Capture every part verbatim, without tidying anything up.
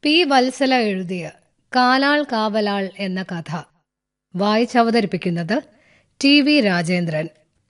P Vatsala എഴുതിയ കാലാൾ കാവലാൾ എന്ന കഥ വായിച്ചവതരിപ്പിക്കുന്നത് ടി വി രാജേന്ദ്രൻ.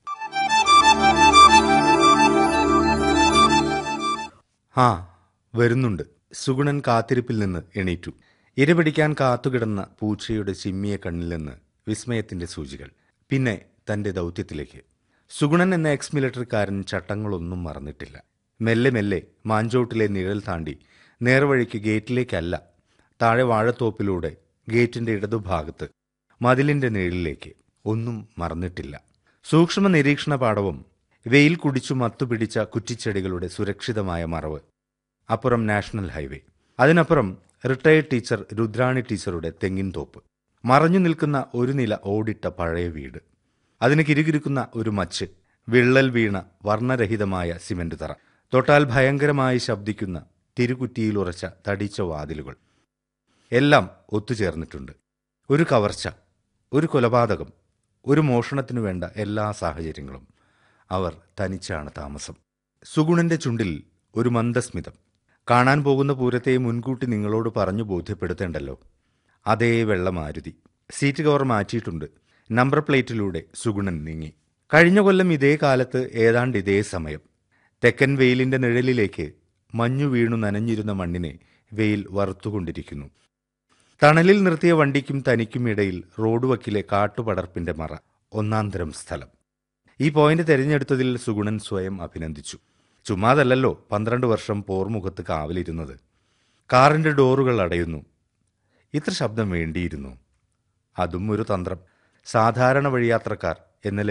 ആ വരുന്നുണ്ട്. സുഗുണൻ കാത്തിരിപ്പിൽ നിന്ന് എണീറ്റു. ഇരപിടിക്കാൻ കാത്തുകിടന്ന പൂച്ചയുടെ ചിമ്മിയ കണ്ണിൽ നിന്ന് വിസ്മയത്തിന്റെ സൂചികൾ. പിന്നെ തന്റെ ദൗത്യത്തിലേക്ക്. സുഗുണൻ എന്ന എക്സ് മിലിറ്ററിക്കാരൻ ചട്ടങ്ങളൊന്നും മറന്നിട്ടില്ല. മെല്ലെ മെല്ലെ മാഞ്ചോട്ടിലെ നിഴൽ താണ്ടി നേർവഴിക്ക് ഗേറ്റിലേക്കല്ല, താഴെ വാഴത്തോപ്പിലൂടെ ഗേറ്റിന്റെ ഇടതുഭാഗത്ത് മതിലിന്റെ നിഴലിലേക്ക്. ഒന്നും മറന്നിട്ടില്ല. സൂക്ഷ്മ നിരീക്ഷണ പാടവം, വെയിൽ കുടിച്ചു മത്തുപിടിച്ച കുറ്റിച്ചെടികളുടെ സുരക്ഷിതമായ മറവ്, അപ്പുറം നാഷണൽ ഹൈവേ, അതിനപ്പുറം റിട്ടയർഡ് ടീച്ചർ രുദ്രാണി ടീച്ചറുടെ തെങ്ങിൻ തോപ്പ്, മറഞ്ഞു നിൽക്കുന്ന ഒരു നില ഓടിട്ട പഴയ വീട്, അതിന് കിരുകിരുക്കുന്ന ഒരു മച്ച്, വിള്ളൽ വീണ വർണ്ണരഹിതമായ സിമന്റ് തറ, തൊട്ടാൽ ഭയങ്കരമായി ശബ്ദിക്കുന്ന തിരുകുറ്റിയിലുറച്ച തടിച്ച വാതിലുകൾ, എല്ലാം ഒത്തുചേർന്നിട്ടുണ്ട്. ഒരു കവർച്ച, ഒരു കൊലപാതകം, ഒരു മോഷണത്തിനു വേണ്ട എല്ലാ സാഹചര്യങ്ങളും. അവർ തനിച്ചാണ് താമസം. സുഗുണന്റെ ചുണ്ടിൽ ഒരു മന്ദസ്മിതം. കാണാൻ പോകുന്ന പൂരത്തെ മുൻകൂട്ടി നിങ്ങളോട് പറഞ്ഞു ബോധ്യപ്പെടുത്തേണ്ടല്ലോ. അതേ വെള്ള മാരുതി. സീറ്റ് കവർ മാറ്റിയിട്ടുണ്ട്. നമ്പർ പ്ലേറ്റിലൂടെ സുഗുണൻ നീങ്ങി. കഴിഞ്ഞ കൊല്ലം ഇതേ കാലത്ത് ഏതാണ്ട് ഇതേ സമയം തെക്കൻ വെയിലിന്റെ നിഴലിലേക്ക് മഞ്ഞു വീണു നനഞ്ഞിരുന്ന മണ്ണിനെ വെയിൽ വറുത്തുകൊണ്ടിരിക്കുന്നു. തണലിൽ നിർത്തിയ വണ്ടിക്കും തനിക്കും ഇടയിൽ റോഡ് വക്കിലെ കാട്ടുപടർപ്പിന്റെ മറ. ഒന്നാന്തരം സ്ഥലം. ഈ പോയിന്റ് തെരഞ്ഞെടുത്തതിൽ സുഗുണൻ സ്വയം അഭിനന്ദിച്ചു. ചുമ്മാതല്ലോ പന്ത്രണ്ട് വർഷം പോർമുഖത്ത് കാവലിരുന്നത്. കാറിന്റെ ഡോറുകൾ അടയുന്നു. ഇത്ര ശബ്ദം വേണ്ടിയിരുന്നു. അതും ഒരു തന്ത്രം. സാധാരണ വഴിയാത്രക്കാർ എന്ന